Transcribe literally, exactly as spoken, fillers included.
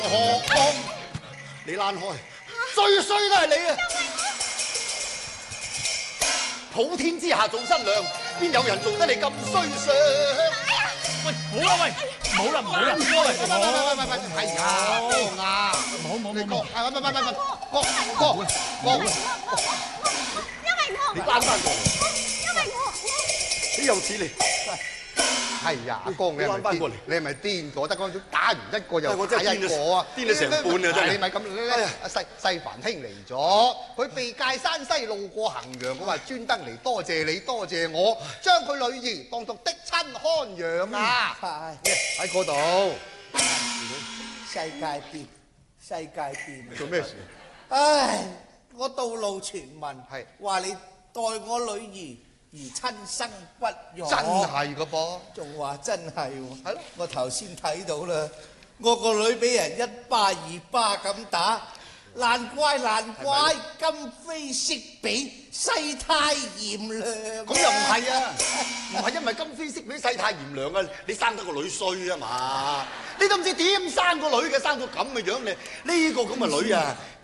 何光，你躝開，最衰都係你啊！普天之下做新娘，邊有人做得你咁衰相？ 喂，好啦，喂，唔好啦，唔好啦，喂， 喂喂喂喂喂，係啊，光啊， 唔好唔好唔好， 你光，係喂喂喂喂，光光光， 因為我， 你躝翻過嚟， 因為我， 你又似你。係呀，阿光，你係咪翻過嚟？ 你係咪癲咗？得嗰種打完一個又我真係打一個啊！ 癲咗成半啊！真係你咪咁咧。阿西西凡兄嚟咗，佢避界山西路過衡陽，我話專登嚟多謝你，多謝我，將佢女兒當作的親看養啊！喺嗰度。 世界變，世界變。 做咩事？ 唉，我道路傳聞係話你待我女兒而親生不養， 真係噶噃， 仲話真係喎。 係咯， 我頭先睇到啦，我個女俾人一巴二巴咁打，難怪難怪今非昔比，世態炎涼。 咁又唔係啊，唔係因為今非昔比世態炎涼啊，你生得個女衰啊嘛，你都唔知點生個女嘅，生到咁嘅樣你呢個咁嘅女啊！